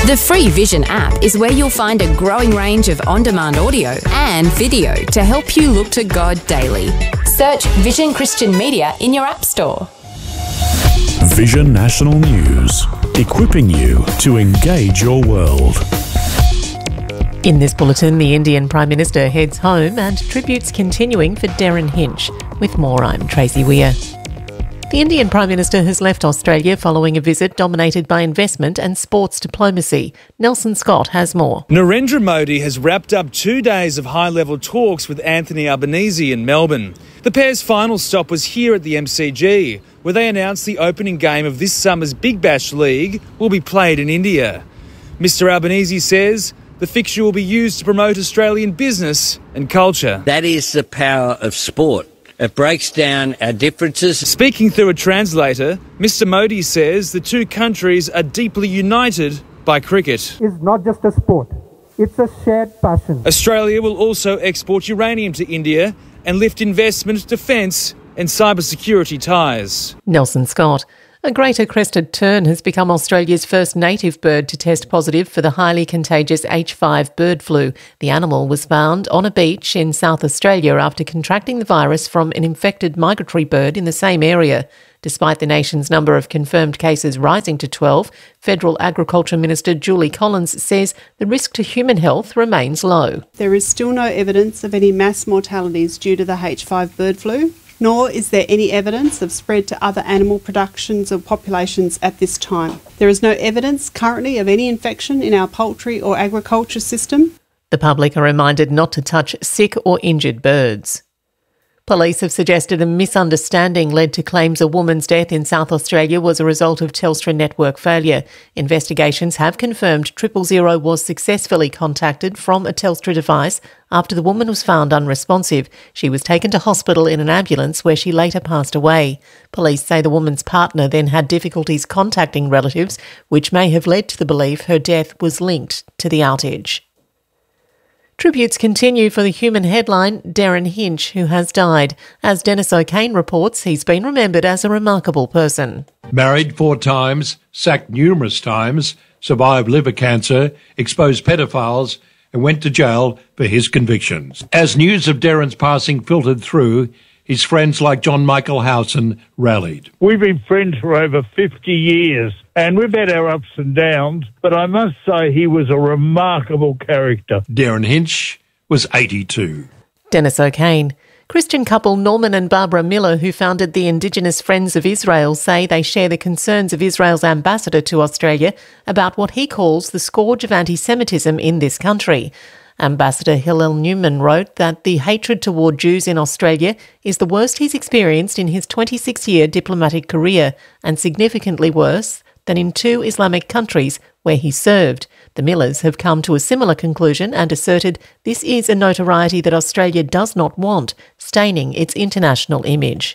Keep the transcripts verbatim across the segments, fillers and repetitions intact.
The free Vision app is where you'll find a growing range of on-demand audio and video to help you look to God daily. Search Vision Christian Media in your app store. Vision National News, equipping you to engage your world. In this bulletin, the Indian Prime Minister heads home and tributes continuing for Derryn Hinch. With more, I'm Tracy Weir. The Indian Prime Minister has left Australia following a visit dominated by investment and sports diplomacy. Nelson Scott has more. Narendra Modi has wrapped up two days of high-level talks with Anthony Albanese in Melbourne. The pair's final stop was here at the M C G, where they announced the opening game of this summer's Big Bash League will be played in India. Mister Albanese says the fixture will be used to promote Australian business and culture. That is the power of sport. It breaks down our differences. Speaking through a translator, Mister Modi says the two countries are deeply united by cricket. It's not just a sport, it's a shared passion. Australia will also export uranium to India and lift investment, defence and cybersecurity ties. Nelson Scott. A greater crested tern has become Australia's first native bird to test positive for the highly contagious H five bird flu. The animal was found on a beach in South Australia after contracting the virus from an infected migratory bird in the same area. Despite the nation's number of confirmed cases rising to twelve, Federal Agriculture Minister Julie Collins says the risk to human health remains low. There is still no evidence of any mass mortalities due to the H five bird flu, nor is there any evidence of spread to other animal productions or populations at this time. There is no evidence currently of any infection in our poultry or agriculture system. The public are reminded not to touch sick or injured birds. Police have suggested a misunderstanding led to claims a woman's death in South Australia was a result of Telstra network failure. Investigations have confirmed Triple Zero was successfully contacted from a Telstra device after the woman was found unresponsive. She was taken to hospital in an ambulance where she later passed away. Police say the woman's partner then had difficulties contacting relatives, which may have led to the belief her death was linked to the outage. Tributes continue for the human headline Derryn Hinch, who has died. As Dennis O'Kane reports, he's been remembered as a remarkable person. Married four times, sacked numerous times, survived liver cancer, exposed pedophiles, and went to jail for his convictions. As news of Derryn's passing filtered through, his friends like John Michael Howson rallied. We've been friends for over fifty years, and we've had our ups and downs, but I must say he was a remarkable character. Derryn Hinch was eighty-two. Dennis O'Kane. Christian couple Norman and Barbara Miller, who founded the Indigenous Friends of Israel, say they share the concerns of Israel's ambassador to Australia about what he calls the scourge of anti-Semitism in this country. Ambassador Hillel Newman wrote that the hatred toward Jews in Australia is the worst he's experienced in his twenty-six-year diplomatic career, and significantly worse than in two Islamic countries where he served. The Millers have come to a similar conclusion and asserted this is a notoriety that Australia does not want, staining its international image.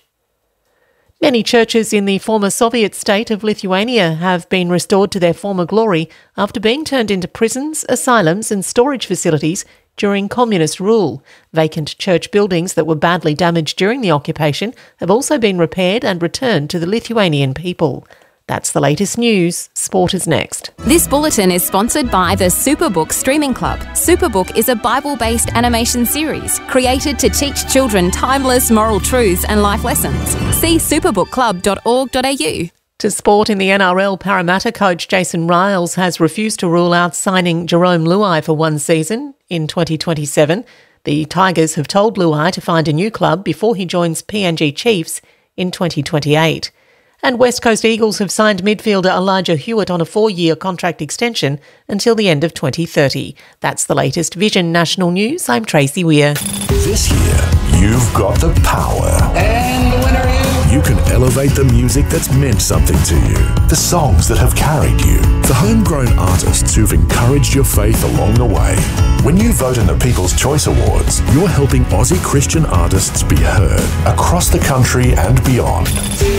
Many churches in the former Soviet state of Lithuania have been restored to their former glory after being turned into prisons, asylums and storage facilities during communist rule. Vacant church buildings that were badly damaged during the occupation have also been repaired and returned to the Lithuanian people. That's the latest news. Sport is next. This bulletin is sponsored by the Superbook Streaming Club. Superbook is a Bible-based animation series created to teach children timeless moral truths and life lessons. See superbook club dot org dot a u. To sport, in the N R L, Parramatta coach Jason Riles has refused to rule out signing Jerome Luai for one season in twenty twenty-seven. The Tigers have told Luai to find a new club before he joins P N G Chiefs in twenty twenty-eight. And West Coast Eagles have signed midfielder Elijah Hewitt on a four-year contract extension until the end of twenty thirty. That's the latest Vision National News. I'm Tracy Weir. This year, you've got the power. And the winner is... You can elevate the music that's meant something to you. The songs that have carried you. The homegrown artists who've encouraged your faith along the way. When you vote in the People's Choice Awards, you're helping Aussie Christian artists be heard across the country and beyond.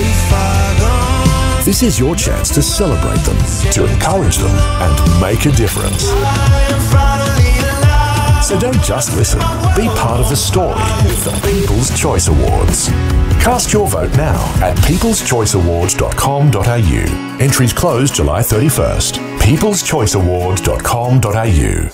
This is your chance to celebrate them, to encourage them, and make a difference. So don't just listen. Be part of the story with the People's Choice Awards. Cast your vote now at peoples choice awards dot com dot a u. Entries close July thirty-first. peoples choice awards dot com dot a u.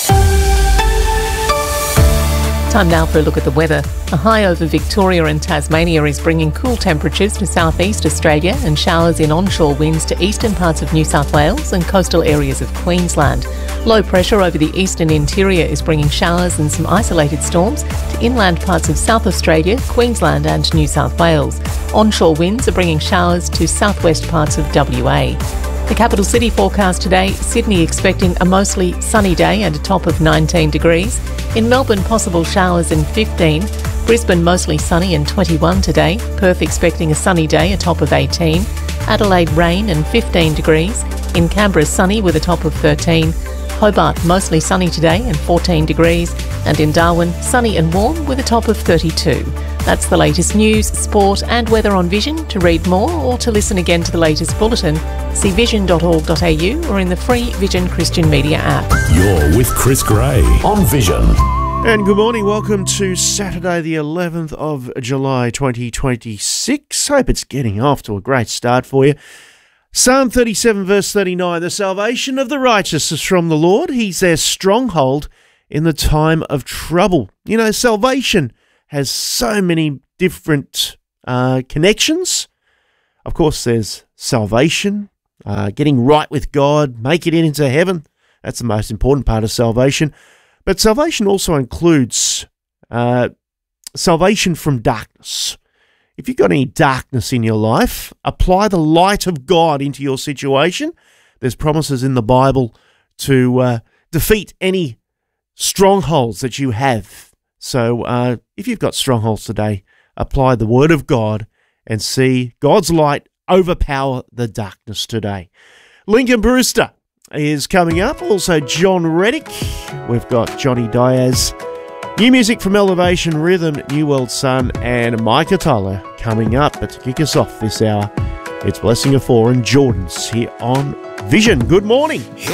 Time now for a look at the weather. A high over Victoria and Tasmania is bringing cool temperatures to southeast Australia and showers in onshore winds to eastern parts of New South Wales and coastal areas of Queensland. Low pressure over the eastern interior is bringing showers and some isolated storms to inland parts of South Australia, Queensland and New South Wales. Onshore winds are bringing showers to southwest parts of W A. The capital city forecast today, Sydney expecting a mostly sunny day and a top of nineteen degrees. In Melbourne, possible showers and fifteen. Brisbane, mostly sunny and twenty-one today. Perth expecting a sunny day, a top of eighteen. Adelaide, rain and fifteen degrees. In Canberra, sunny with a top of thirteen. Hobart, mostly sunny today and fourteen degrees. And in Darwin, sunny and warm with a top of thirty-two. That's the latest news, sport and weather on Vision. To read more or to listen again to the latest bulletin, see vision dot org dot a u or in the free Vision Christian Media app. You're with Chris Gray on Vision. And good morning. Welcome to Saturday the eleventh of July twenty twenty-six. Hope it's getting off to a great start for you. Psalm thirty-seven verse thirty-nine, the salvation of the righteous is from the Lord. He's their stronghold in the time of trouble. You know, salvation has so many different uh, connections. Of course, there's salvation, uh, getting right with God, make it into heaven. That's the most important part of salvation. But salvation also includes uh, salvation from darkness. If you've got any darkness in your life, apply the light of God into your situation. There's promises in the Bible to uh, defeat any strongholds that you have. So uh, if you've got strongholds today, apply the Word of God and see God's light overpower the darkness today. Lincoln Brewster is coming up. Also John Reddick. We've got Johnny Diaz. New music from Elevation Rhythm, New World Sun and Micah Tyler coming up. But to kick us off this hour, it's Blessing of Four and Jordan's here on Vision. Good morning.